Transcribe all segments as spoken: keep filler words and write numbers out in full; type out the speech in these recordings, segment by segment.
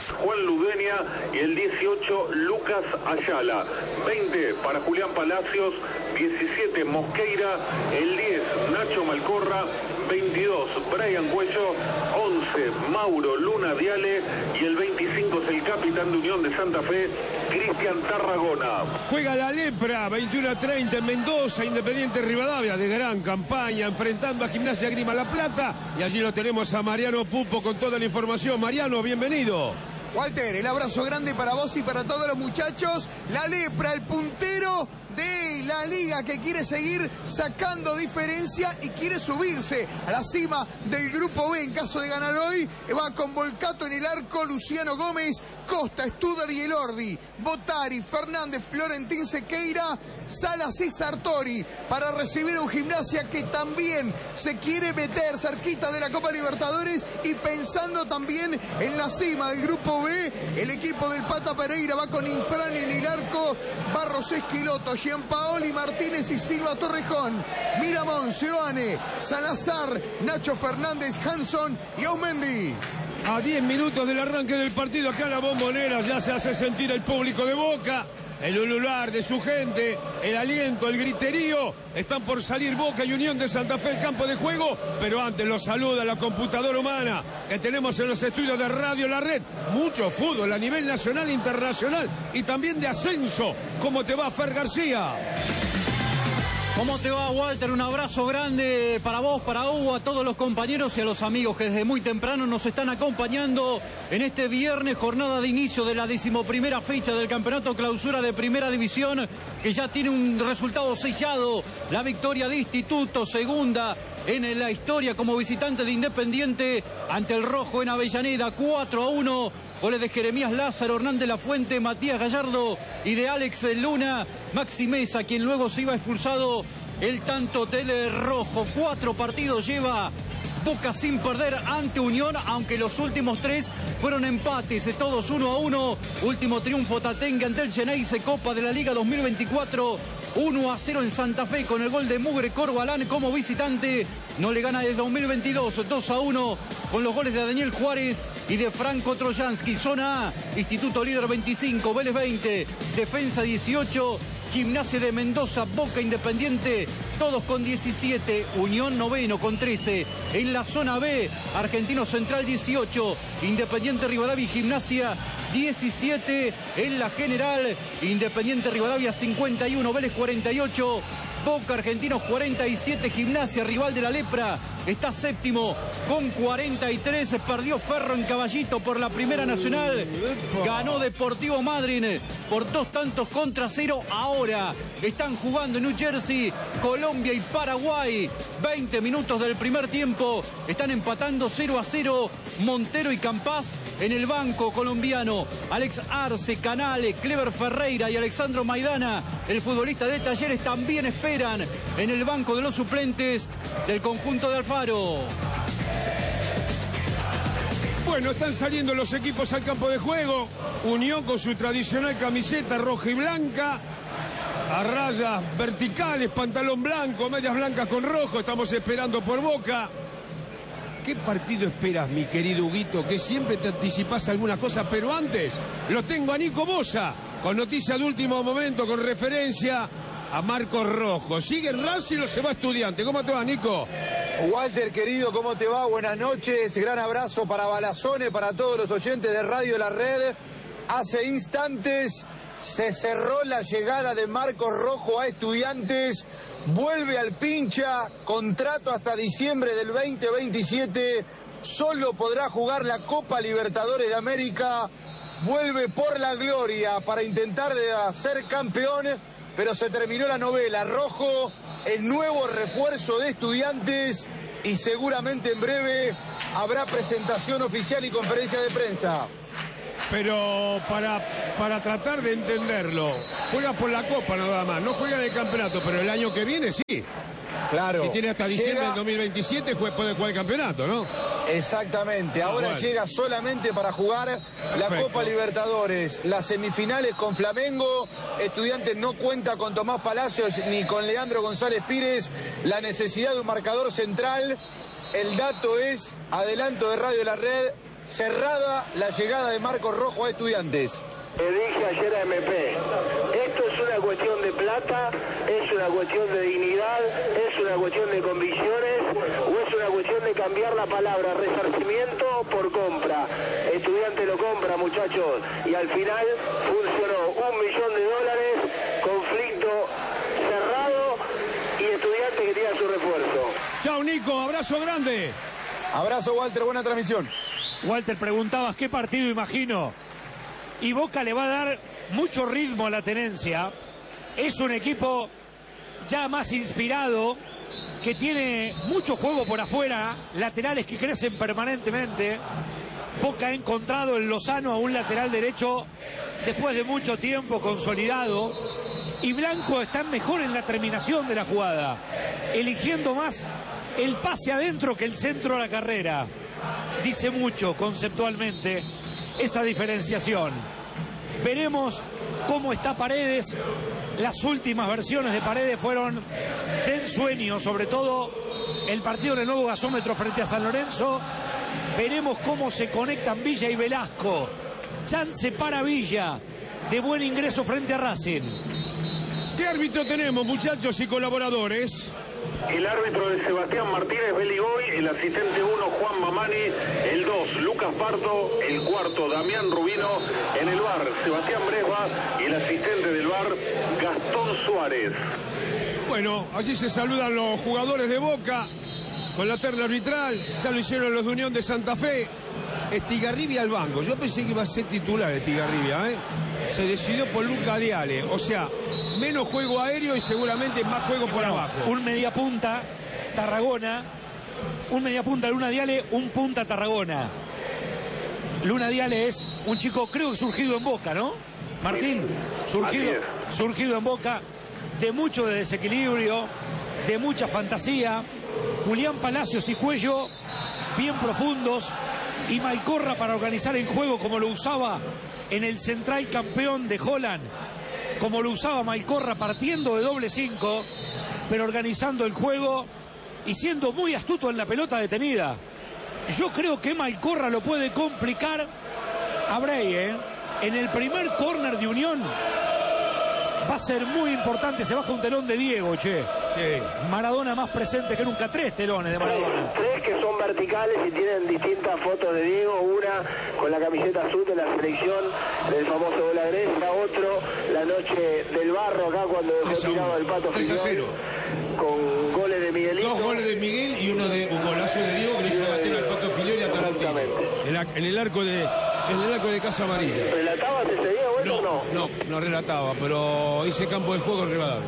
Juan Ludeña y el dieciocho Lucas Ayala. veinte para Julián Palacios, diecisiete Mosqueira, el diez Nacho Malcorra, veintidós Brian Cuello, once Mauro Luna Diale y el veinticinco es el capitán de Unión de Santa Fe, Cristian Tarragona. Juega la Lepra, veintiuno a treinta en Mendoza, Independiente Rivadavia, de gran campaña, enfrentando a Gimnasia Grima La Plata. Y allí lo tenemos a Mariano Pupo con toda la información. Mariano, bienvenido. Walter, el abrazo grande para vos y para todos los muchachos. La Lepra, el puntero de la liga, que quiere seguir sacando diferencia y quiere subirse a la cima del grupo B. En caso de ganar hoy, va con Volcato en el arco, Luciano Gómez, Costa, Studar y Elordi, Botari, Fernández, Florentín Sequeira, Salas y Sartori, para recibir a un Gimnasia que también se quiere meter cerquita de la Copa Libertadores y pensando también en la cima del grupo B. El equipo del Pata Pereira va con Infran en el arco, Barros Esquiloto, Gianpaoli Martínez y Silva Torrejón, Miramón, Seoane, Salazar, Nacho Fernández, Hanson y Aumendi. A diez minutos del arranque del partido, acá en la Bombonera ya se hace sentir el público de Boca, el ulular de su gente, el aliento, el griterío. Están por salir Boca y Unión de Santa Fe al campo de juego, pero antes los saluda la computadora humana que tenemos en los estudios de Radio La Red. Mucho fútbol a nivel nacional e internacional y también de ascenso. ¿Cómo te va, Fer García? ¿Cómo te va, Walter? Un abrazo grande para vos, para Hugo, a todos los compañeros y a los amigos que desde muy temprano nos están acompañando en este viernes, jornada de inicio de la decimoprimera fecha del Campeonato Clausura de Primera División, que ya tiene un resultado sellado, la victoria de Instituto, segunda en la historia como visitante de Independiente ante el Rojo en Avellaneda, cuatro a uno. Goles de Jeremías Lázaro, Hernández Lafuente, Matías Gallardo y de Alex Luna. Maxi Mesa, quien luego se iba expulsado, el tanto del Rojo. Cuatro partidos lleva Boca sin perder ante Unión, aunque los últimos tres fueron empates, todos uno a uno. Último triunfo Tatengue ante el Xeneize, Copa de la Liga dos mil veinticuatro. uno a cero en Santa Fe con el gol de Mugre Corbalán como visitante. No le gana desde dos mil veintidós, dos a uno con los goles de Daniel Juárez y de Franco Trojansky. Zona A, Instituto líder veinticinco, Vélez veinte, Defensa dieciocho, Gimnasia de Mendoza, Boca, Independiente, todos con diecisiete, Unión noveno con trece. En la zona B, Argentino Central dieciocho, Independiente Rivadavia y Gimnasia diecisiete. En la general, Independiente Rivadavia cincuenta y uno, Vélez cuarenta y ocho, Boca, Argentinos cuarenta y siete, Gimnasia, rival de la Lepra, está séptimo con cuarenta y tres, perdió Ferro en Caballito por la Primera Nacional, ganó Deportivo Madryn por dos tantos contra cero. Ahora están jugando en New Jersey, Colombia y Paraguay, veinte minutos del primer tiempo, están empatando cero a cero, Montero y Campás en el banco colombiano, Alex Arce, Canale, Clever Ferreira y Alexandro Maidana, el futbolista de Talleres, también esperan en el banco de los suplentes del conjunto de Alfaro. Bueno, están saliendo los equipos al campo de juego. Unión con su tradicional camiseta roja y blanca, a rayas verticales, pantalón blanco, medias blancas con rojo. Estamos esperando por Boca. ¿Qué partido esperas, mi querido Huguito? Que siempre te anticipás alguna cosa, pero antes lo tengo a Nico Bosa, con noticia de último momento, con referencia a Marcos Rojo. ¿Sigue en Racing o se va a Estudiante? ¿Cómo te va, Nico? Walter, querido, ¿cómo te va? Buenas noches, gran abrazo para Balazone, para todos los oyentes de Radio La Red. Hace instantes se cerró la llegada de Marcos Rojo a Estudiantes, vuelve al pincha, contrato hasta diciembre del veinte veintisiete, solo podrá jugar la Copa Libertadores de América, vuelve por la gloria para intentar de ser campeón, pero se terminó la novela. Rojo, el nuevo refuerzo de Estudiantes, y seguramente en breve habrá presentación oficial y conferencia de prensa. Pero para, para tratar de entenderlo, juega por la Copa nada más, no juega en el campeonato, pero el año que viene sí. Claro. Si tiene hasta diciembre llega... del dos mil veintisiete, puede jugar el campeonato, ¿no? Exactamente, ahora ah, bueno. llega solamente para jugar la Perfecto. Copa Libertadores, las semifinales con Flamengo. Estudiantes no cuenta con Tomás Palacios ni con Leandro González Pires, la necesidad de un marcador central. El dato es, adelanto de Radio La Red, cerrada la llegada de Marcos Rojo a Estudiantes. Le dije ayer a M P, esto es una cuestión de plata, es una cuestión de dignidad, es una cuestión de convicciones o es una cuestión de cambiar la palabra resarcimiento por compra. Estudiante lo compra, muchachos, y al final funcionó. Un millón de dólares, conflicto cerrado y Estudiante que tira su refuerzo. Chao, Nico, abrazo grande. Abrazo, Walter, buena transmisión. Walter, preguntabas qué partido imagino. Y Boca le va a dar mucho ritmo a la tenencia. Es un equipo ya más inspirado, que tiene mucho juego por afuera, laterales que crecen permanentemente. Boca ha encontrado en Lozano a un lateral derecho después de mucho tiempo consolidado. Y Blanco está mejor en la terminación de la jugada, eligiendo más el pase adentro que el centro a la carrera. Dice mucho conceptualmente esa diferenciación. Veremos cómo está Paredes. Las últimas versiones de Paredes fueron de ensueño, sobre todo el partido en el nuevo gasómetro frente a San Lorenzo. Veremos cómo se conectan Villa y Velasco. Chance para Villa de buen ingreso frente a Racing. ¿Qué árbitro tenemos, muchachos y colaboradores? El árbitro de Sebastián Martínez Beligoy, el asistente uno Juan Mamani, el dos Lucas Parto, el cuarto Damián Rubino, en el V A R Sebastián Bresba y el asistente del V A R Gastón Suárez. Bueno, así se saludan los jugadores de Boca con la terna arbitral. Ya lo hicieron los de Unión de Santa Fe. Estigarribia al banco. Yo pensé que iba a ser titular Estigarribia, ¿eh? Se decidió por Luca Diale. O sea, menos juego aéreo y seguramente más juego por bueno, abajo. Un mediapunta Tarragona, un mediapunta Luna Diale, un punta Tarragona. Luna Diale es un chico, creo que surgido en Boca, ¿no? Martín, surgido, surgido en Boca, de mucho de desequilibrio, de mucha fantasía. Julián Palacios y Cuello, bien profundos. Y Malcorra para organizar el juego como lo usaba en el central campeón de Holland, como lo usaba Malcorra, partiendo de doble cinco, pero organizando el juego y siendo muy astuto en la pelota detenida. Yo creo que Malcorra lo puede complicar a Bray, ¿eh? En el primer córner de Unión va a ser muy importante. Se baja un telón de Diego, che. Sí. Maradona más presente que nunca. Tres telones de Maradona. Tres que son verticales y tienen distintas fotos de Diego. Una con la camiseta azul de la selección del famoso gol agresa. Otro la noche del Barro acá cuando dejó tirado el Pato Filiol, con goles de Miguelito. Dos goles de Miguel y uno de un golazo de Diego que le hizo bater al Pato Filiol y a Tarantino. En, la, en el arco de en el arco de Casa Amarilla. ¿Relatabas ese día, bueno, no, o no? No, no relataba, pero hice campo de juego en Rivadavia.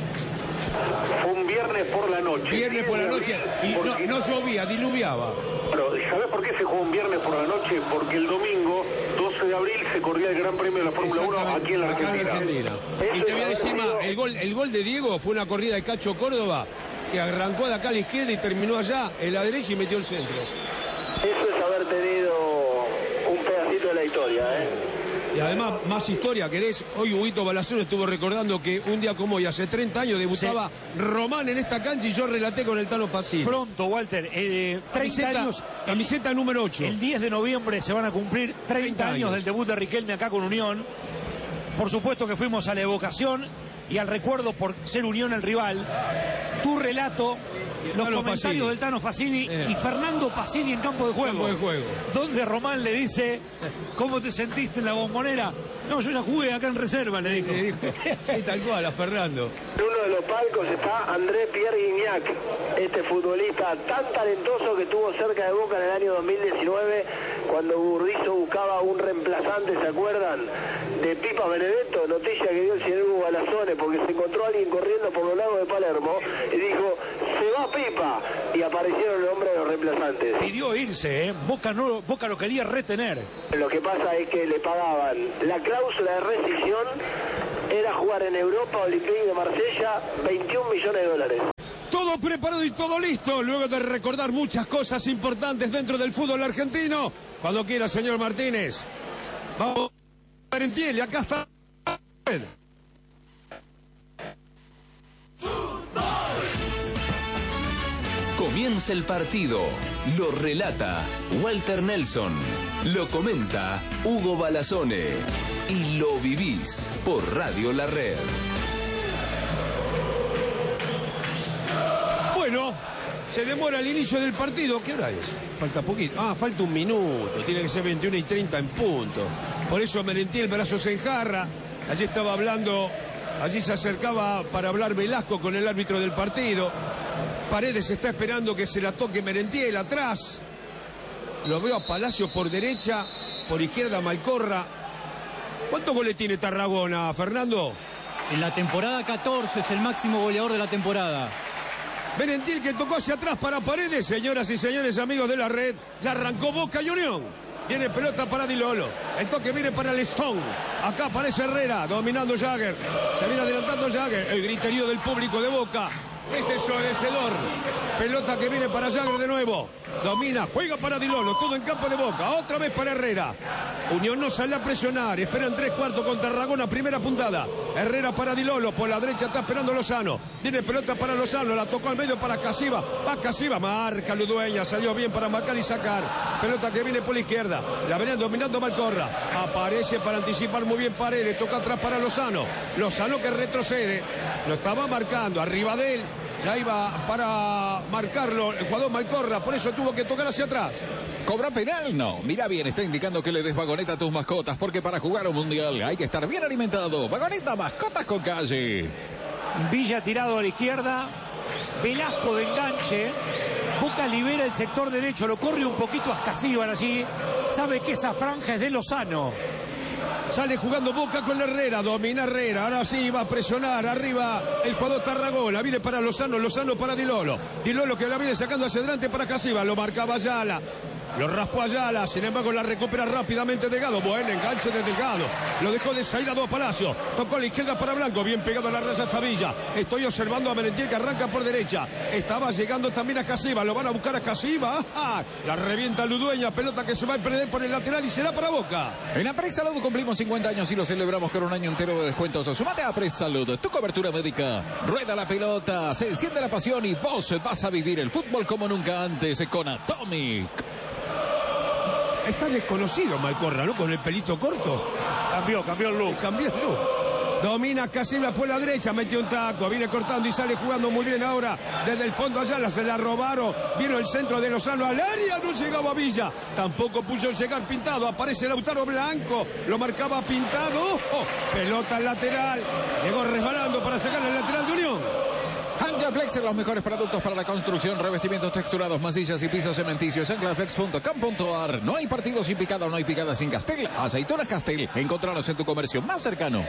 Fue un viernes por la noche. Viernes por la noche y no, no llovía, diluviaba. Bueno, ¿sabés por qué se jugó un viernes por la noche? Porque el domingo, doce de abril, se corría el Gran Premio de la Fórmula uno aquí en la Argentina. Argentina. Y te voy a decir más, el gol, el gol de Diego fue una corrida de Cacho Córdoba que arrancó de acá a la izquierda y terminó allá en la derecha y metió el centro. Eso es haber tenido un pedacito de la historia, ¿eh? Y además, más historia, querés. Hoy Huguito Balazón estuvo recordando que un día como hoy, hace treinta años, debutaba sí. Román en esta cancha y yo relaté con el Tano Facil. Pronto, Walter, eh, treinta camiseta, años. Camiseta número ocho. El diez de noviembre se van a cumplir treinta, treinta años. años del debut de Riquelme acá con Unión. Por supuesto que fuimos a la evocación y al recuerdo por ser Unión el rival. Tu relato, los Tano comentarios Facili. del Tano Facili eh. y Fernando Pacini en campo de juego. Campo de juego. Donde Román le dice, ¿cómo te sentiste en la Bombonera? No, yo ya jugué acá en reserva, le dijo. dijo. Sí, tal cual, a Fernando. En uno de los palcos está André Pierre Guignac, este futbolista tan talentoso que estuvo cerca de Boca en el año dos mil diecinueve, cuando Burdizo buscaba un reemplazante, ¿se acuerdan? De Pipa Benedetto, noticia que dio el señor Hugo Balazone, porque se encontró a alguien corriendo por los lados de Palermo y dijo, se va Pipa, y aparecieron el nombre de los reemplazantes. Pidió irse, ¿eh? Boca, no, Boca lo quería retener. Lo que pasa es que le pagaban la cláusula de rescisión, era jugar en Europa, Olympique de Marsella, veintiún millones de dólares. Todo preparado y todo listo, luego de recordar muchas cosas importantes dentro del fútbol argentino. Cuando quiera, señor Martínez. Vamos a ver en pie, y acá está. Comienza el partido. Lo relata Walter Nelson. Lo comenta Hugo Balazone y lo vivís por Radio La Red. Bueno, se demora el inicio del partido. ¿Qué hora es? Falta poquito. Ah, falta un minuto. Tiene que ser veintiuno y treinta en punto. Por eso Merentiel, el brazo se enjarra. Allí estaba hablando, allí se acercaba para hablar Velasco con el árbitro del partido. Paredes está esperando que se la toque Merentiel atrás. Lo veo a Palacio por derecha, por izquierda Malcorra. ¿Cuántos goles tiene Tarragona, Fernando? En la temporada catorce es el máximo goleador de la temporada. Merentiel que tocó hacia atrás para Paredes. Señoras y señores, amigos de la red, ya arrancó Boca y Unión. Viene pelota para Di Lolo. El toque viene para el Stone. Acá aparece Herrera, dominando Jagger. Se viene adelantando Jagger. El griterío del público de Boca es ensordecedor. Pelota que viene para Jagger de nuevo. Domina, juega para Di Lolo. Todo en campo de Boca. Otra vez para Herrera. Unión no sale a presionar. Esperan tres cuartos con Tarragona. Primera puntada. Herrera para Di Lolo. Por la derecha está esperando Lozano. Viene pelota para Lozano. La tocó al medio para Casiva. Va Casiva. Marca Ludueña. Salió bien para marcar y sacar. Pelota que viene por la izquierda. La venían dominando Malcorra. Aparece para anticipar muy bien Paredes. Toca atrás para Lozano. Lozano que retrocede. Lo estaba marcando. Arriba de él. Ya iba para marcarlo el jugador Malcorra, por eso tuvo que tocar hacia atrás. ¿Cobra penal? No. Mira bien, está indicando que le des vagoneta a tus mascotas, porque para jugar un mundial hay que estar bien alimentado. Vagoneta, mascotas con calle. Villa tirado a la izquierda. Velasco de enganche. Boca libera el sector derecho, lo corre un poquito a Ascasíbar allí. Sabe que esa franja es de Lozano. Sale jugando Boca con Herrera, domina Herrera, ahora sí va a presionar, arriba el jugador Tarragona, viene para Lozano, Lozano para Di Lolo, Di Lolo que la viene sacando hacia adelante para Casiva, lo marcaba Ayala, lo raspó Ayala, sin embargo la recupera rápidamente Delgado, buen enganche de Delgado, lo dejó de salir a dos Palacios, tocó a la izquierda para Blanco, bien pegado a la raya hasta Villa, estoy observando a Merentiel que arranca por derecha, estaba llegando también a Casiva, lo van a buscar a Casiva, ¡ajá! La revienta Ludueña, pelota que se va a perder por el lateral y será para Boca. En la Presalud cumplimos cincuenta años y lo celebramos con un año entero de descuentos. Sumate a Presalud, tu cobertura médica. Rueda la pelota, se enciende la pasión y vos vas a vivir el fútbol como nunca antes con Atomic. Está desconocido Malcorra, ¿no? Con el pelito corto. Cambió, cambió el look. Cambió el look. Domina Casiva por la derecha, metió un taco, viene cortando y sale jugando muy bien ahora. Desde el fondo Ayala se la robaron. Vino el centro de Lozano al área, no llegaba Villa. Tampoco puso llegar Pintado. Aparece Lautaro Blanco, lo marcaba Pintado. ¡Ojo! Pelota al lateral. Llegó resbalando para sacar el lateral de Unión. Anclaflex, los mejores productos para la construcción, revestimientos texturados, masillas y pisos cementicios. Anclaflex punto com punto ar. No hay partido sin picada, no hay picada sin Castel. Aceitunas Castel. Encontraros en tu comercio más cercano.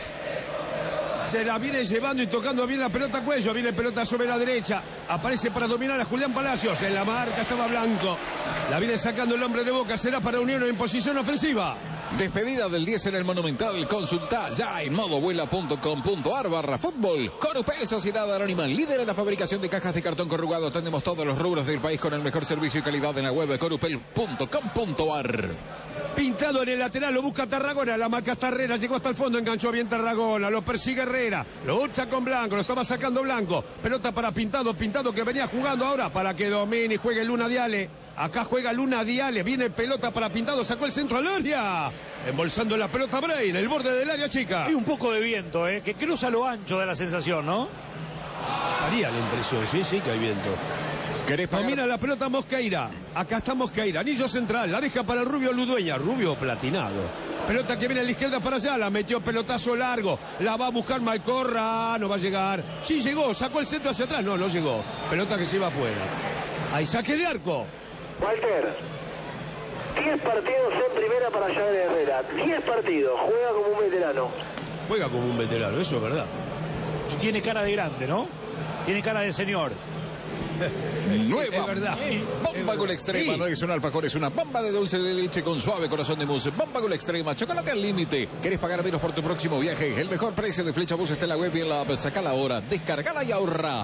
Se la viene llevando y tocando bien la pelota a Cuello. Viene pelota sobre la derecha. Aparece para dominar a Julián Palacios. En la marca estaba Blanco. La viene sacando el hombre de Boca. Será para Unión en posición ofensiva. Despedida del diez en el Monumental. Consulta ya en modovuela punto com punto ar barra fútbol. Corupel, Sociedad Anónima, líder en la fabricación de cajas de cartón corrugado. Atendemos todos los rubros del país con el mejor servicio y calidad en la web de corupel punto com punto ar. Pintado en el lateral, lo busca Tarragona, la marca hasta Herrera, llegó hasta el fondo, enganchó bien Tarragona, lo persigue Herrera, lo lucha con Blanco, lo estaba sacando Blanco, pelota para Pintado, Pintado que venía jugando ahora para que domine y juegue Luna Diale, acá juega Luna Diale, viene pelota para Pintado, sacó el centro al área, embolsando la pelota Brain, el borde del área chica. Hay un poco de viento, eh, que cruza lo ancho de la sensación, ¿no? Haría la impresión, sí, sí que hay viento. Domina la pelota Mosqueira. Acá está Mosqueira. Anillo central. La deja para el Rubio Ludueña. Rubio platinado. Pelota que viene a la izquierda para allá. La metió pelotazo largo. La va a buscar Malcorra. No va a llegar. Sí llegó. Sacó el centro hacia atrás. No, no llegó. Pelota que se iba afuera. Hay saque de arco. Walter. diez partidos en primera para Jagger Herrera. diez partidos. Juega como un veterano. Juega como un veterano. Eso es verdad. Y tiene cara de grande, ¿no? Tiene cara de señor. Nueva es verdad. Bomba Gol Extrema, sí. No es un alfajor, es una bomba de dulce de leche con suave corazón de mousse. Bomba Gol Extrema, chocolate al límite. ¿Querés pagar menos por tu próximo viaje? El mejor precio de Flecha Bus está en la web y en la app. Sacala ahora, descargala y ahorra.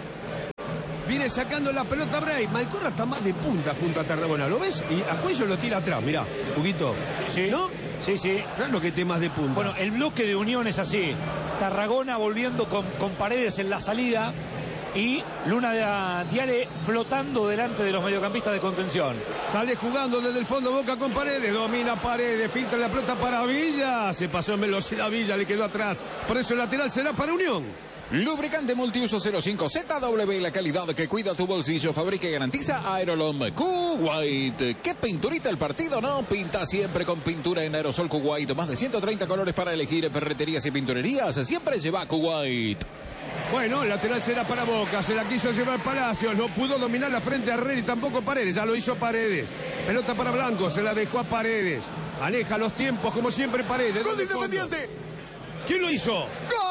Viene sacando la pelota Bray. Malcorra está más de punta junto a Tarragona. ¿Lo ves? Y a Cuello lo tira atrás. Mirá, un poquito. Sí. ¿No? Sí, sí. Claro que esté más de punta. Bueno, el bloque de Unión es así. Tarragona volviendo con, con Paredes en la salida. y Luna Diale flotando delante de los mediocampistas de contención. Sale jugando desde el fondo Boca con Paredes, domina Paredes, filtra la pelota para Villa, se pasó en velocidad Villa, le quedó atrás, por eso el lateral será para Unión. Lubricante multiuso cero cinco Z W, la calidad que cuida tu bolsillo, fabrica y garantiza Aerolom Kuwait. ¿Qué pinturita el partido? No, pinta siempre con pintura en aerosol Kuwait. Más de ciento treinta colores para elegir en ferreterías y pinturerías. Siempre lleva Kuwait. Bueno, el lateral será para Boca, se la quiso llevar Palacios, no pudo dominar la frente a Herrera y tampoco Paredes, ya lo hizo Paredes. Pelota para Blanco, se la dejó a Paredes. Aleja los tiempos como siempre Paredes. ¡Gol de Independiente! ¿Quién lo hizo?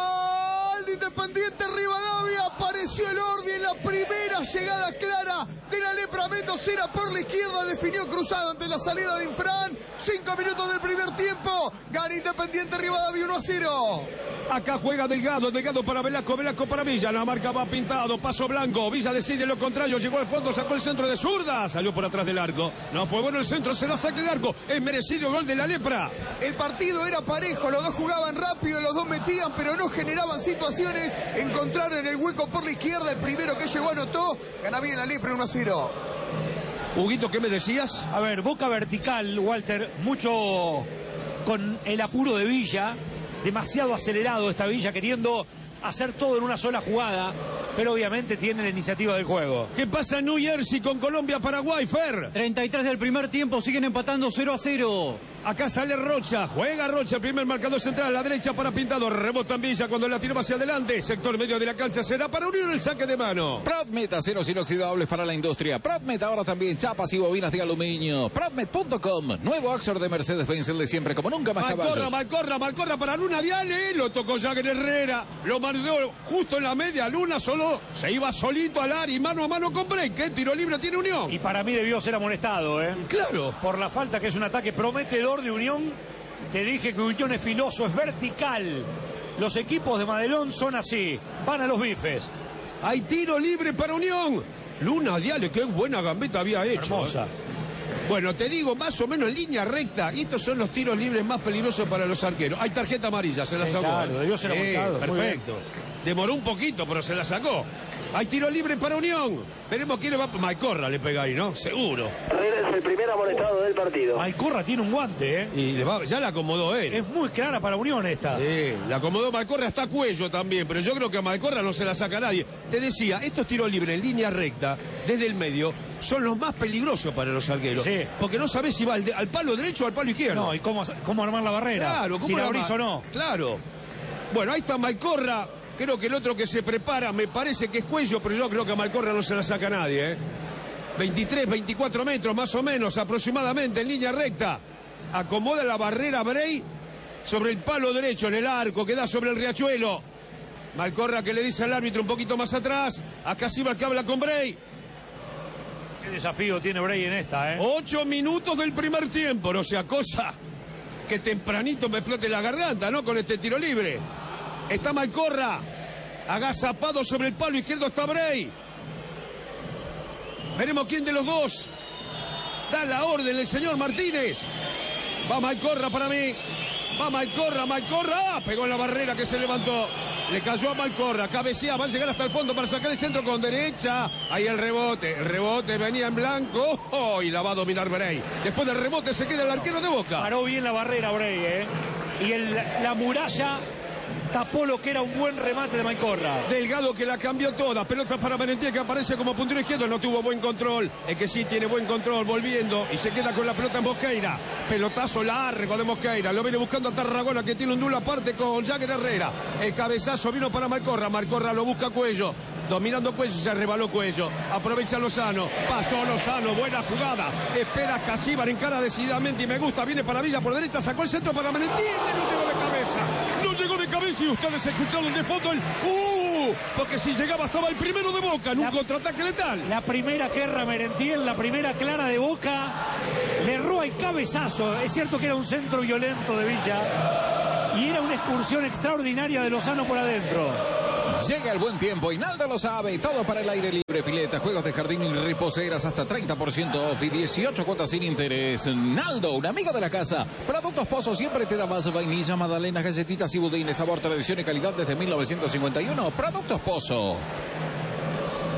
¡Gol de Independiente Rivadavia! Apareció el Ordi en la primera llegada clara de la Lepra Mendocera por la izquierda, definió cruzado ante la salida de Infran. Cinco minutos del primer tiempo, gana Independiente Rivadavia uno a cero. Acá juega Delgado, Delgado para Velasco, Velasco para Villa, la marca va pintado, paso Blanco, Villa decide lo contrario, llegó al fondo, sacó el centro de zurda, salió por atrás del arco, no fue bueno el centro, se lo saque de arco, es merecido gol de la Lepra. El partido era parejo, los dos jugaban rápido, los dos metían, pero no generaban situaciones, encontraron el hueco por la izquierda, el primero que llegó anotó, gana bien la Lepra uno a cero. Huguito, ¿qué me decías? A ver, Boca vertical, Walter, mucho con el apuro de Villa. Demasiado acelerado esta Villa, queriendo hacer todo en una sola jugada, pero obviamente tiene la iniciativa del juego. ¿Qué pasa en New Jersey con Colombia-Paraguay, Fer? treinta y tres del primer tiempo, siguen empatando cero a cero. Acá sale Rocha, juega Rocha, el primer marcador central a la derecha para Pintado, rebota en Villa cuando la tiró hacia adelante, sector medio de la cancha será para Unión el saque de mano. Prodmet, aceros inoxidables para la industria. Prodmet ahora también chapas y bobinas de aluminio. Prodmet punto com, nuevo Oxford de Mercedes-Benz, el de siempre, como nunca más Malcorra, caballos. Malcorra, Malcorra para Luna Viale, lo tocó Jagger Herrera, lo mandó justo en la media Luna, solo se iba solito al área y mano a mano con Break, ¿qué tiro libre tiene Unión? Y para mí debió ser amonestado, ¿eh? Claro. Por la falta, que es un ataque prometedor de Unión. Te dije que Unión es filoso, es vertical. Los equipos de Madelón son así, van a los bifes. Hay tiro libre para Unión. Luna Diale, qué buena gambeta había hecho. Hermosa. ¿eh? Bueno, te digo, más o menos en línea recta. Y estos son los tiros libres más peligrosos para los arqueros. Hay tarjeta amarilla, se la Sí, sacó. claro, ¿eh? debió ser amontado, muy perfecto. Demoró un poquito, pero se la sacó. Hay tiro libre para Unión. Veremos quién le va. Malcorra le pega ahí, ¿no? Seguro. Herrera es el primer amonestado del partido. Malcorra tiene un guante, ¿eh? Y le va, ya la acomodó él. Es muy clara para Unión esta. Sí, la acomodó Malcorra hasta cuello también, pero yo creo que a Malcorra no se la saca nadie. Te decía, estos tiros libres en línea recta, desde el medio, son los más peligrosos para los arqueros. Sí. Porque no sabes si va al, de- al palo derecho o al palo izquierdo. No, y cómo, cómo armar la barrera. Claro, ¿cómo si la la abrís ma- o no. Claro. Bueno, ahí está Malcorra. Creo que el otro que se prepara, me parece que es Cuello, pero yo creo que a Malcorra no se la saca nadie, ¿eh? veintitrés, veinticuatro metros más o menos aproximadamente en línea recta. Acomoda la barrera Bray sobre el palo derecho en el arco que da sobre el riachuelo. Malcorra que le dice al árbitro un poquito más atrás. Acá sí va que habla con Bray. Qué desafío tiene Bray en esta, ¿eh? Ocho minutos del primer tiempo, no sea cosa que tempranito me explote la garganta, ¿no? Con este tiro libre. Está Malcorra, agazapado sobre el palo izquierdo está Bray. Veremos quién de los dos da la orden el señor Martínez. Va Malcorra para mí. Va Malcorra, Malcorra. ¡Ah! Pegó en la barrera que se levantó. Le cayó a Malcorra. Cabecea, va a llegar hasta el fondo para sacar el centro con derecha. Ahí el rebote. El rebote venía en blanco. ¡Oh! Y la va a dominar Bray. Después del rebote se queda el arquero de Boca. Paró bien la barrera Bray, ¿eh? Y el, la muralla tapó lo que era un buen remate de Malcorra. Delgado que la cambió toda. Pelota para Merentiel que aparece como puntero izquierdo. No tuvo buen control. El que sí tiene buen control volviendo. Y se queda con la pelota en Mosqueira. Pelotazo largo de Mosqueira. Lo viene buscando a Tarragona que tiene un duelo aparte con Jagger Herrera. El cabezazo vino para Malcorra. Malcorra lo busca Cuello. Dominando Cuello, se rebaló Cuello. Aprovecha Lozano. Pasó Lozano. Buena jugada. Espera Casíbar. Encara decididamente y me gusta. Viene para Villa por derecha. Sacó el centro para Merentiel. No llegó de cabeza. No llegó de cabeza y ustedes escucharon de fondo el ¡uh! Porque si llegaba estaba el primero de Boca en un La- contraataque letal. La primera que erra Merentiel, la primera clara de Boca, le erró el cabezazo. Es cierto que era un centro violento de Villa y era una excursión extraordinaria de Lozano por adentro. Llega el buen tiempo y Naldo lo sabe. Todo para el aire libre, pileta, juegos de jardín y reposeras hasta treinta por ciento off y dieciocho cuotas sin interés. Naldo, un amigo de la casa. Productos Pozo siempre te da más vainilla, magdalenas, galletitas y budines. Sabor, tradición y calidad desde mil novecientos cincuenta y uno. Productos Pozo.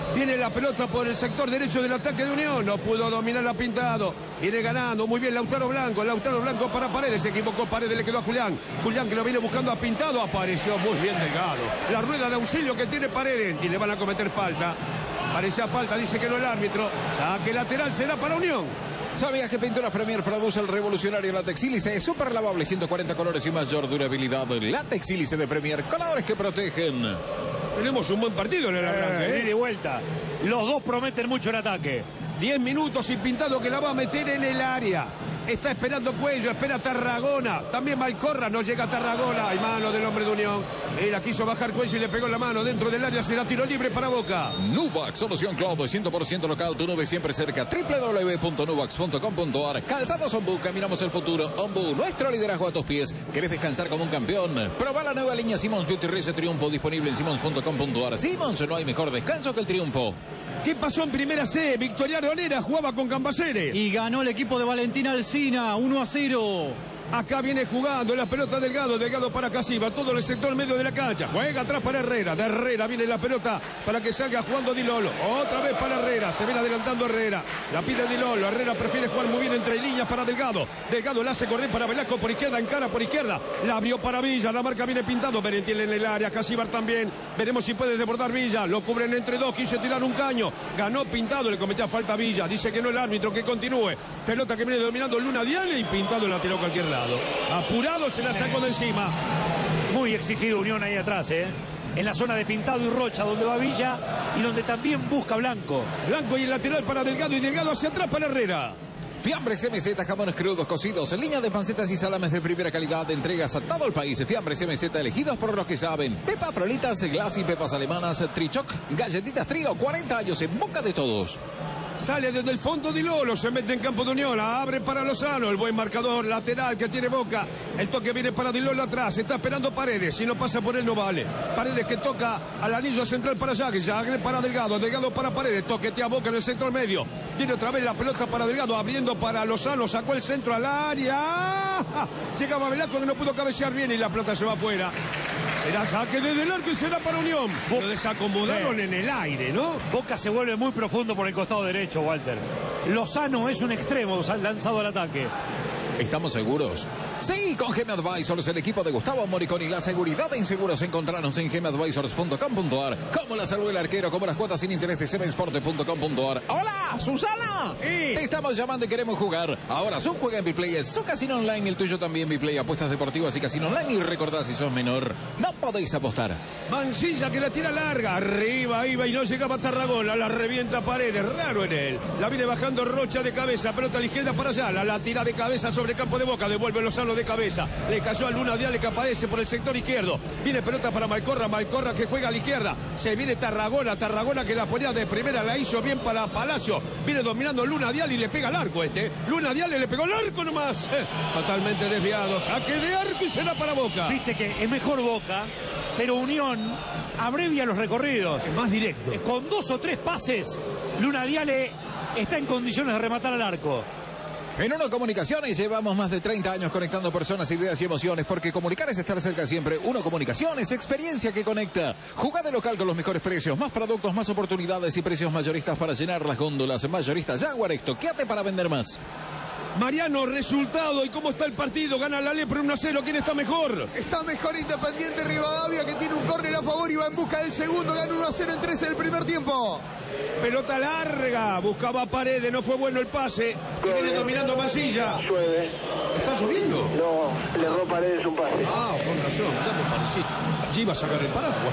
Viene la pelota por el sector derecho del ataque de Unión. No pudo dominar a Pintado. Viene ganando muy bien Lautaro Blanco. Lautaro Blanco para Paredes. Se equivocó Paredes, le quedó a Julián. Julián que lo viene buscando a Pintado. Apareció muy bien Delgado. La rueda de auxilio que tiene Paredes. Y le van a cometer falta. Parecía falta, dice que no el árbitro. Saque lateral será para Unión. ¿Sabías que Pinturas Premier produce el revolucionario látex sílice? Es súper lavable, ciento cuarenta colores y mayor durabilidad. Látex sílice de Premier, colores que protegen. Tenemos un buen partido en el arranque, Eh, ¿eh? ida y vuelta. Los dos prometen mucho en ataque. diez minutos y Pintado que la va a meter en el área. Está esperando Cuello, espera Tarragona. También Malcorra, no llega Tarragona. Hay mano del hombre de Unión. Él la quiso bajar Cuello y le pegó la mano dentro del área. Se la tiró libre para Boca. Nuvax, solución cloud, cien por ciento local, tu nube siempre cerca. doble u doble u doble u punto nuvax punto com punto a r. Calzados Ombu, caminamos el futuro. Ombu, nuestro liderazgo a tus pies. ¿Querés descansar como un campeón? Proba la nueva línea Simons Beauty Race Triunfo, disponible en simons punto com punto a r. Simons, no hay mejor descanso que el triunfo. ¿Qué pasó en primera C? Victoriano Onera jugaba con Cambaceres. Y ganó el equipo de Valentín Alsina, uno a cero. Acá viene jugando la pelota Delgado, Delgado para Casiva, todo el sector medio de la cancha, juega atrás para Herrera, de Herrera viene la pelota para que salga jugando Di Lolo, otra vez para Herrera, se viene adelantando Herrera, la pide Di Lolo, Herrera prefiere jugar muy bien entre líneas para Delgado, Delgado la hace correr para Velasco por izquierda, encara por izquierda, la abrió para Villa, la marca viene pintando, Merentiel en el área, Casibar también, veremos si puede desbordar Villa, lo cubren entre dos, quiso tirar un caño, ganó Pintado, le cometía falta a Villa, dice que no el árbitro, que continúe, pelota que viene dominando Luna Diale y Pintado la tiró a cualquier lado. Apurado se la sacó de encima. Muy exigido Unión ahí atrás, ¿eh? En la zona de Pintado y Rocha, donde va Villa y donde también busca Blanco. Blanco y el lateral para Delgado y Delgado hacia atrás para Herrera. Fiambres M Z, jamones crudos, cocidos, en línea de pancetas y salames de primera calidad, de entregas a todo el país. Fiambres M Z, elegidos por los que saben. Pepa Frolitas, Glass y pepas alemanas, Trichoc, galletitas Trío, cuarenta años en boca de todos. Sale desde el fondo Di Lolo, se mete en campo de Unión, la abre para Lozano, el buen marcador lateral que tiene Boca, el toque viene para Di Lolo atrás, está esperando Paredes, si no pasa por él no vale, Paredes que toca al anillo central para Yagre, Yagre para Delgado, Delgado para Paredes, toquetea Boca en el sector medio, viene otra vez la pelota para Delgado, abriendo para Lozano, sacó el centro al área, llegaba Velasco que no pudo cabecear bien y la pelota se va afuera. Será saque desde el arco y será para Unión. Lo desacomodaron sí. en el aire, ¿no? Boca se vuelve muy profundo por el costado derecho, Walter. Lozano es un extremo lanzado al ataque. ¿Estamos seguros? Sí, con Geme Advisors, el equipo de Gustavo Moriconi, la seguridad en seguros. Encontrarnos en geme advisors punto com punto a r. Como la salud del arquero, como las cuotas sin interés de semensport punto com punto a r. ¡Hola, Susana! Sí. Te estamos llamando y queremos jugar. Ahora su juega en Biplay, es su casino online, el tuyo también, Biplay. Apuestas deportivas y casino online. Y recordad, si sos menor, no podéis apostar. Mancilla que la tira larga, arriba iba y no llegaba a Tarragona, la revienta Paredes, raro en él. La viene bajando Rocha de cabeza, pelota a la izquierda para allá, la, la tira de cabeza sobre campo de Boca, devuelve Lozano de cabeza, le cayó a Luna Diale que aparece por el sector izquierdo, viene pelota para Malcorra, Malcorra que juega a la izquierda, se viene Tarragona, Tarragona que la ponía de primera, la hizo bien para Palacio, viene dominando Luna Diale y le pega al arco este, Luna Diale le pegó al arco nomás, eh, totalmente desviado, saque de arco y será para Boca. Viste que es mejor Boca, pero Unión abrevia los recorridos. Es más directo. Con dos o tres pases, Luna Diale está en condiciones de rematar al arco. En Uno Comunicaciones llevamos más de treinta años conectando personas, ideas y emociones, porque comunicar es estar cerca siempre. Uno Comunicaciones, experiencia que conecta. Jugada local con los mejores precios, más productos, más oportunidades y precios mayoristas para llenar las góndolas. Mayoristas Jaguar, toqueate para vender más. Mariano, resultado y cómo está el partido. Gana la Lepre uno a cero. ¿Quién está mejor? Está mejor Independiente Rivadavia, que tiene un córner a favor y va en busca del segundo. Gana uno a cero en trece del primer tiempo. Pelota larga, buscaba Paredes, no fue bueno el pase. Y viene dominando Mancilla. Llueve. ¿Está lloviendo? No, le erró Paredes un pase. Ah, con razón, ya me parecí. Allí iba a sacar el paraguas.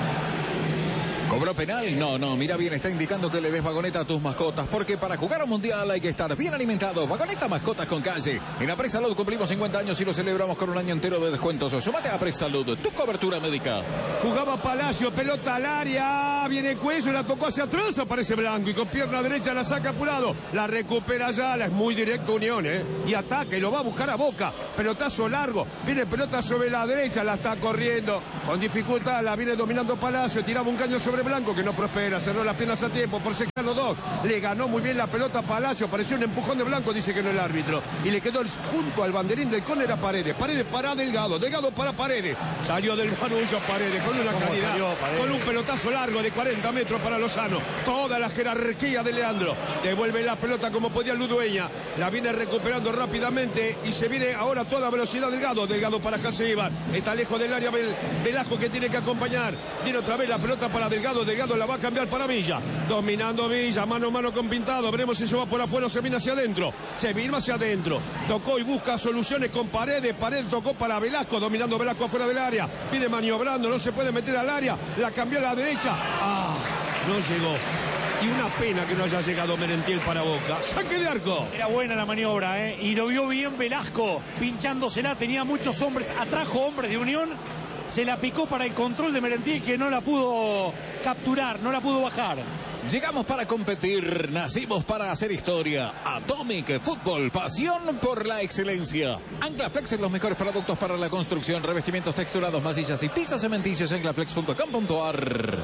¿Cobró penal? No, no, mira bien, está indicando que le des vagoneta a tus mascotas, porque para jugar un mundial hay que estar bien alimentado. Vagoneta Mascotas con Calle. En Apres Salud cumplimos cincuenta años y lo celebramos con un año entero de descuentos. Sumate a Apres Salud, tu cobertura médica. Jugaba Palacio, pelota al área, viene Cuello, la tocó hacia atrás, aparece Blanco y con pierna derecha la saca apurado. La recupera ya, la es muy directo Unión, ¿eh? Y ataca y lo va a buscar a Boca. Pelotazo largo, viene pelota sobre la derecha, la está corriendo con dificultad, la viene dominando Palacio, tiraba un caño sobre sobre Blanco, que no prospera, cerró las piernas a tiempo, forcejeando dos, le ganó muy bien la pelota a Palacio, pareció un empujón de Blanco, dice que no el árbitro, y le quedó junto al banderín del córner a Paredes, Paredes para Delgado, Delgado para Paredes, salió del barullo Paredes, con una calidad, con un pelotazo largo de cuarenta metros para Lozano, toda la jerarquía de Leandro, devuelve la pelota como podía Ludueña, la viene recuperando rápidamente, y se viene ahora a toda velocidad Delgado, Delgado para Casebar, está lejos del área Velasco que tiene que acompañar, viene otra vez la pelota para Delgado, Delgado la va a cambiar para Villa, dominando Villa, mano a mano con Pintado, veremos si se va por afuera o se viene hacia adentro, se viene hacia adentro, tocó y busca soluciones con Paredes, Paredes tocó para Velasco, dominando Velasco afuera del área, viene maniobrando, no se puede meter al área, la cambió a la derecha, ah, no llegó. Y una pena que no haya llegado Merentiel para Boca. ¡Saque de arco! Era buena la maniobra, ¿eh? Y lo vio bien Velasco, pinchándosela, tenía muchos hombres, atrajo hombres de Unión, se la picó para el control de Merentiel, que no la pudo capturar, no la pudo bajar. Llegamos para competir, nacimos para hacer historia. Atomic Fútbol, pasión por la excelencia. Anclaflex en los mejores productos para la construcción, revestimientos texturados, masillas y pisos cementicios. Anclaflex punto com punto ar.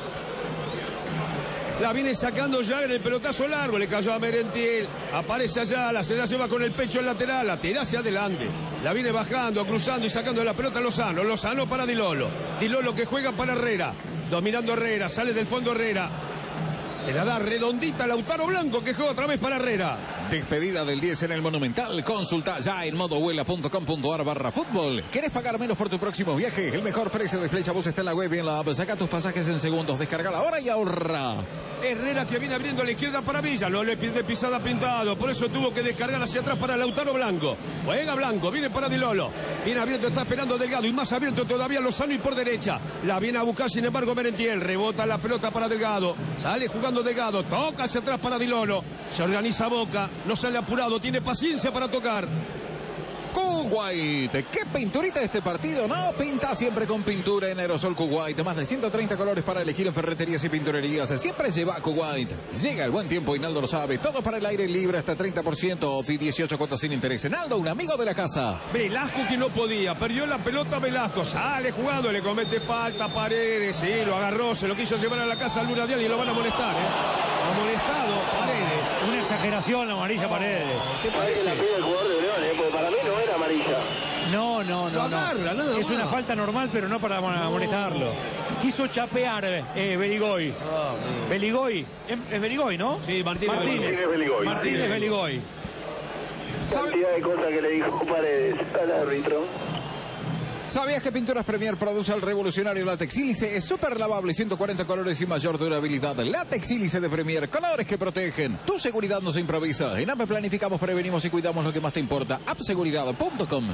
La viene sacando ya en el pelotazo largo, le cayó a Merentiel, aparece allá, la se la lleva con el pecho el lateral, la tira hacia adelante, la viene bajando, cruzando y sacando la pelota a Lozano, Lozano para Di Lolo, Di Lolo que juega para Herrera, dominando Herrera, sale del fondo Herrera, se la da redondita a Lautaro Blanco que juega otra vez para Herrera. Despedida del diez en el Monumental. Consulta ya en modovuela punto com punto ar barra fútbol. ¿Querés pagar menos por tu próximo viaje? El mejor precio de Flechabús está en la web y en la app. Saca tus pasajes en segundos. Descarga ahora y ahorra. Herrera que viene abriendo a la izquierda para Villa. No le pide pisada Pintado. Por eso tuvo que descargar hacia atrás para Lautaro Blanco. Juega Blanco. Viene para Di Lolo. Viene abierto. Está esperando Delgado. Y más abierto todavía Lozano y por derecha. La viene a buscar sin embargo Merentiel. Rebota la pelota para Delgado. Sale jugando Delgado. Toca hacia atrás para Di Lolo. Se organiza Boca. No sale apurado. Tiene paciencia para tocar. Kuwait, qué pinturita este partido, ¿no? Pinta siempre con pintura en aerosol Kuwait. Más de ciento treinta colores para elegir en ferreterías y pinturerías. Siempre lleva Kuwait. Llega el buen tiempo y Naldo lo sabe. Todo para el aire libre hasta treinta por ciento off y dieciocho cuotas sin interés. Naldo, un amigo de la casa. Velasco que no podía. Perdió la pelota Velasco. Sale jugando, le comete falta Paredes. Sí, lo agarró, se lo quiso llevar a la casa al Luna Dial y lo van a molestar, ¿eh? Amonestado Paredes. Una exageración la amarilla Paredes. ¿Qué parece? La pide el jugador de León, ¿eh? Porque para mí no era amarilla. No, no, no, no. Agarra, nada es más. una falta normal, pero no para amonestarlo. Quiso chapear eh, Beligoy. Oh, Beligoy. Es Beligoy, ¿no? Sí, Martínez. Martínez Beligoy. Martínez Beligoy. Cantidad de cosas que le dijo Paredes al árbitro. ¿Sabías que Pinturas Premier produce el revolucionario látex sílice? Es súper lavable, ciento cuarenta colores y mayor durabilidad. Látex sílice de Premier, colores que protegen. Tu seguridad no se improvisa. En A P planificamos, prevenimos y cuidamos lo que más te importa. app seguridad punto com.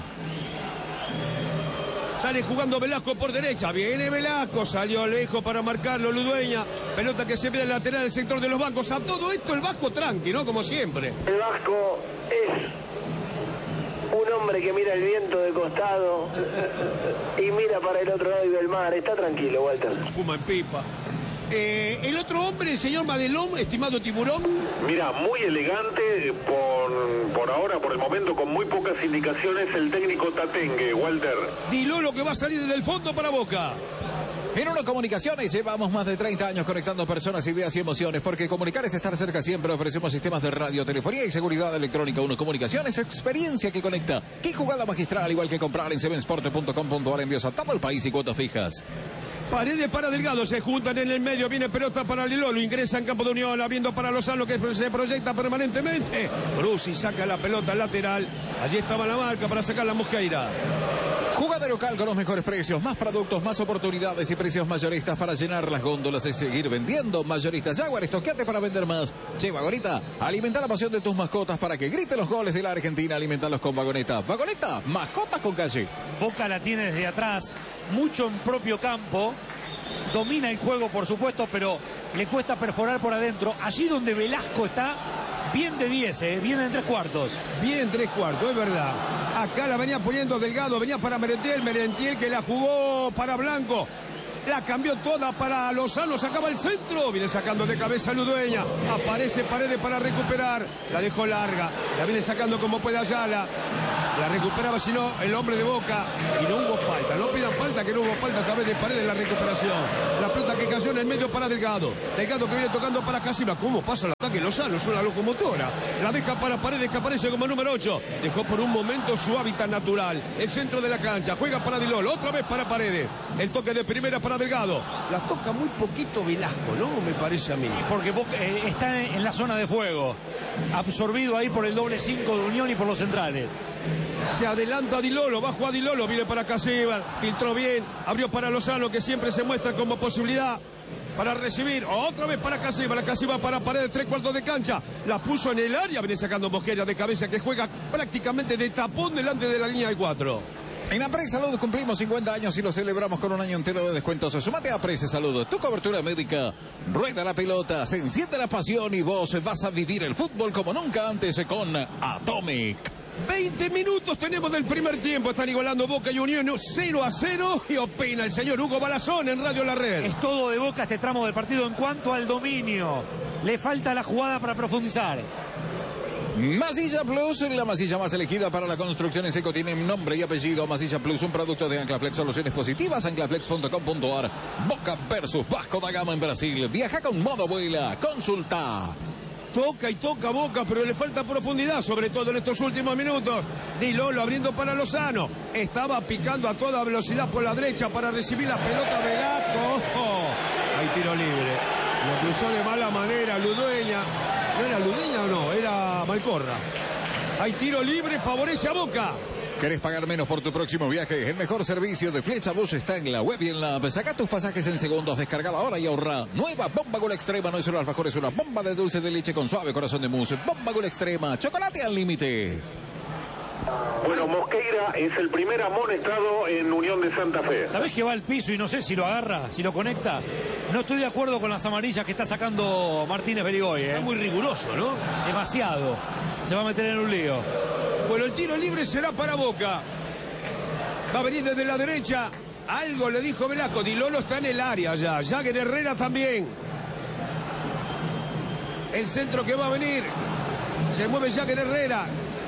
Sale jugando Velasco por derecha. Viene Velasco. Salió lejos para marcarlo Ludueña. Pelota que se ve al lateral del sector de los bancos. A todo esto el Vasco tranqui, ¿no? Como siempre. El Vasco es un hombre que mira el viento de costado y mira para el otro lado y ve el mar. Está tranquilo, Walter. Fuma en pipa. Eh, el otro hombre, el señor Madelón, estimado Tiburón. Mira, muy elegante, por, por ahora, por el momento, con muy pocas indicaciones, el técnico Tatengue, Walter. Di Lolo que va a salir desde el fondo para Boca. En Uno Comunicaciones llevamos más de treinta años conectando personas, ideas y emociones, porque comunicar es estar cerca siempre. Ofrecemos sistemas de radio, telefonía y seguridad electrónica. Uno Comunicaciones, experiencia que conecta. Qué jugada magistral, igual que comprar en seven sport punto com punto ar, envíos a todo el país y cuotas fijas. Paredes para Delgado, se juntan en el medio, viene pelota para Di Lolo, ingresa en campo de Unión, abriendo para Lozano que se proyecta permanentemente. Brusi saca la pelota lateral, allí estaba la marca para sacar la Mosqueira. Jugada local con los mejores precios, más productos, más oportunidades y precios mayoristas para llenar las góndolas y seguir vendiendo. Mayoristas Jaguar, estoqueate para vender más. Che, Vagoneta, alimenta la pasión de tus mascotas para que griten los goles de la Argentina. Alimentalos con Vagoneta. Vagoneta, mascotas con calle. Boca la tiene desde atrás, mucho en propio campo. Domina el juego, por supuesto, pero le cuesta perforar por adentro. Allí donde Velasco está, bien de diez, ¿eh? Bien en tres cuartos. Bien en tres cuartos, es verdad. Acá la venía poniendo Delgado, venía para Merentiel, Merentiel que la jugó para Blanco. La cambió toda para Lozano, sacaba el centro, viene sacando de cabeza Ludueña, aparece Paredes para recuperar, la dejó larga, la viene sacando como puede Ayala, La recuperaba, si no, el hombre de Boca. Y no hubo falta. No pidan falta, que no hubo falta a través de Paredes la recuperación. La pelota que cayó en el medio para Delgado. Delgado que viene tocando para Casiva. ¿Cómo pasa el ataque? Lozano es una locomotora. La deja para Paredes, que aparece como número ocho. Dejó por un momento su hábitat natural. El centro de la cancha. Juega para Di Lolo. Otra vez para Paredes. El toque de primera para Delgado. La toca muy poquito Velasco, ¿no? Me parece a mí. Porque Boca, eh, está en la zona de fuego. Absorbido ahí por el doble cinco de Unión y por los centrales. Se adelanta Di Lolo, bajo a Di Lolo, viene para Casiva, filtró bien, abrió para Lozano, que siempre se muestra como posibilidad para recibir. Otra vez para Casiva, la Casiva para Paredes, tres cuartos de cancha. La puso en el área, viene sacando Mosquera de cabeza, que juega prácticamente de tapón delante de la línea de cuatro. En Apres Salud cumplimos cincuenta años y lo celebramos con un año entero de descuentos. Sumate a Apres Salud, tu cobertura médica. Rueda la pelota, se enciende la pasión y vos vas a vivir el fútbol como nunca antes con Atomic. veinte minutos tenemos del primer tiempo. Están igualando Boca y Unión cero a cero. Y opina el señor Hugo Balazón en Radio La Red. Es todo de Boca este tramo del partido en cuanto al dominio. Le falta la jugada para profundizar. Masilla Plus, la masilla más elegida para la construcción en seco, tiene nombre y apellido. Masilla Plus, un producto de Anclaflex, soluciones positivas, anclaflex punto com punto ar. Boca versus Vasco da Gama en Brasil. Viaja con modo vuela, consulta. Toca y toca Boca, pero le falta profundidad, sobre todo en estos últimos minutos. Di Lolo abriendo para Lozano. Estaba picando a toda velocidad por la derecha para recibir la pelota Velasco. ¡Oh! Hay tiro libre. Lo cruzó de mala manera Ludueña. ¿No era Ludueña o no? Era Malcorra. Hay tiro libre, favorece a Boca. ¿Querés pagar menos por tu próximo viaje? El mejor servicio de Flechabús está en la web y en la app. Saca tus pasajes en segundos, descargala ahora y ahorra. Nueva Bomba Gol Extrema, no es solo alfajor, es una bomba de dulce de leche con suave corazón de mousse. Bomba Gol Extrema, chocolate al límite. Bueno, Mosqueira es el primer amonestado en Unión de Santa Fe. ¿Sabés que va al piso y no sé si lo agarra, si lo conecta? No estoy de acuerdo con las amarillas que está sacando Martínez Berigoy, ¿eh? Es muy riguroso, ¿no? Demasiado. Se va a meter en un lío. Bueno, el tiro libre será para Boca. Va a venir desde la derecha. Algo le dijo Velasco. Di Lolo está en el área ya. Jagger Herrera también. El centro que va a venir. Se mueve Jagger Herrera.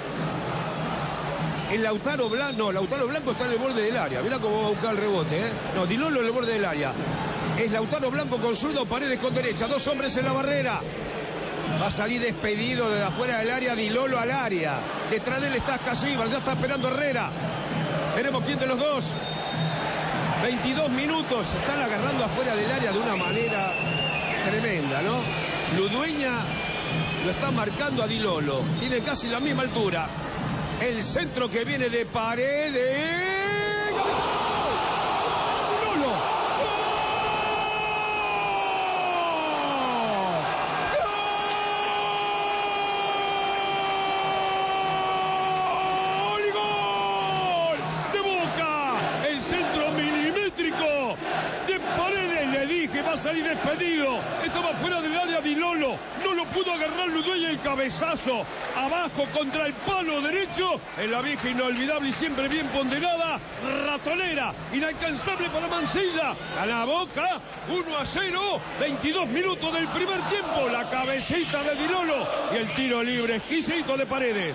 El Lautaro Blanco. No, Lautaro Blanco está en el borde del área. Mirá cómo va a buscar el rebote, ¿eh? No, Di Lolo en el borde del área. Es Lautaro Blanco con zurdo, Paredes con derecha. Dos hombres en la barrera. Va a salir despedido desde afuera del área, Di Lolo al área. Detrás de él está Casiva, ya está esperando Herrera. Veremos quién de los dos. veintidós minutos, se están agarrando afuera del área de una manera tremenda, ¿no? Ludueña lo está marcando a Di Lolo. Tiene casi la misma altura. El centro que viene de Paredes. ¡Di Lolo! Va a salir despedido. Estaba fuera del área Di Lolo. No lo pudo agarrar Ludueña, el cabezazo. Abajo contra el palo derecho. En la vieja inolvidable y siempre bien ponderada. Ratonera. Inalcanzable para Mancilla. A la Boca. uno a cero. veintidós minutos del primer tiempo. La cabecita de Di Lolo. Y el tiro libre exquisito de Paredes.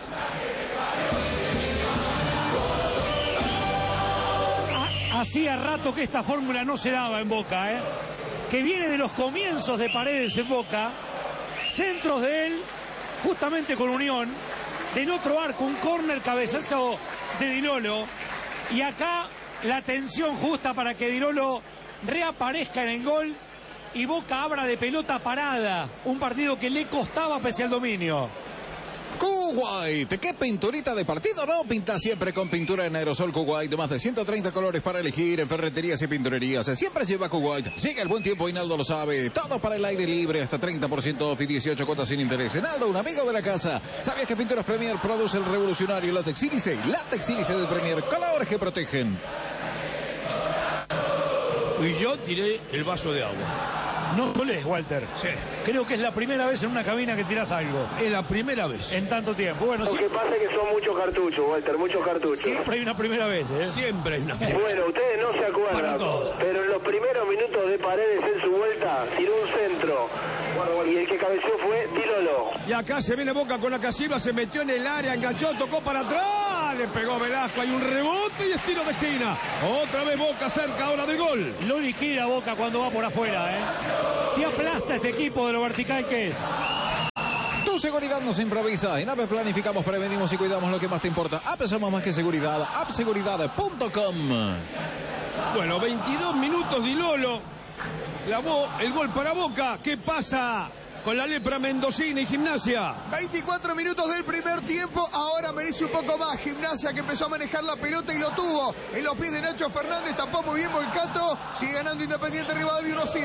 Hacía rato que esta fórmula no se daba en Boca, ¿eh? Que viene de los comienzos de Paredes en Boca. Centros de él, justamente con Unión. Del otro arco, un córner, cabezazo de Di Lolo. Y acá la tensión justa para que Di Lolo reaparezca en el gol. Y Boca abra de pelota parada. Un partido que le costaba pese al dominio. Kuwait, ¿qué pinturita de partido? No, pinta siempre con pintura en aerosol Kuwait, más de ciento treinta colores para elegir en ferreterías y pinturerías. Siempre lleva Kuwait. Sigue el buen tiempo y Naldo lo sabe. Todo para el aire libre, hasta treinta por ciento off y dieciocho cuotas sin interés. Naldo, un amigo de la casa. ¿Sabías que Pinturas Premier produce el revolucionario látex sílice? Látex sílice de Premier, colores que protegen. Y yo tiré el vaso de agua. No colés, Walter. Sí. Creo que es la primera vez en una cabina que tirás algo. Es la primera vez. En tanto tiempo. Bueno, Lo sí. que pasa es que son muchos cartuchos, Walter, muchos cartuchos. Siempre hay una primera vez, ¿eh? Siempre hay una primera. Bueno, ustedes no se Para acuerdan, todos. pero en los primeros minutos de Paredes en su vuelta tiró un centro y el que cabeció fue Di Lolo. Y acá se viene Boca con la Casiva, se metió en el área, enganchó, tocó para atrás. le pegó Velasco, hay un rebote y es tiro de esquina. Otra vez Boca cerca ahora del gol. Lo liquida Boca cuando va por afuera, ¿eh? Y aplasta este equipo de lo vertical que es. Tu seguridad nos improvisa. En A P E planificamos, prevenimos y cuidamos lo que más te importa. A P E somos más que seguridad. app seguridad punto com. Bueno, veintidós minutos de Lolo. Clavó el gol para Boca. ¿Qué pasa con la lepra mendocina y Gimnasia? veinticuatro minutos del primer tiempo, ahora merece un poco más. Gimnasia que empezó a manejar la pelota y lo tuvo en los pies de Nacho Fernández, tapó muy bien Volcato, sigue ganando Independiente Rivadavia uno cero.